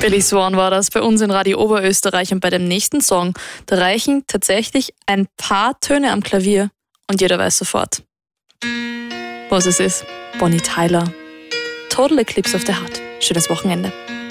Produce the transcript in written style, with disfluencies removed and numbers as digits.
Billy Swan war das bei uns in Radio Oberösterreich, und bei dem nächsten Song, da reichen tatsächlich ein paar Töne am Klavier und jeder weiß sofort, was es ist. Bonnie Tyler. Total Eclipse of the Heart. Schönes Wochenende.